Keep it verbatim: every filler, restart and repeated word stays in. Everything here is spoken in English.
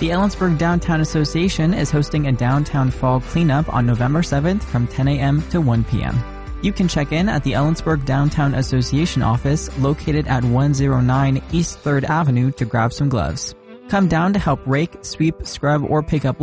The Ellensburg Downtown Association is hosting a downtown fall cleanup on November seventh from ten a.m. to one p.m. You can check in at the Ellensburg Downtown Association office located at one oh nine East third Avenue to grab some gloves. Come down to help rake, sweep, scrub, or pick up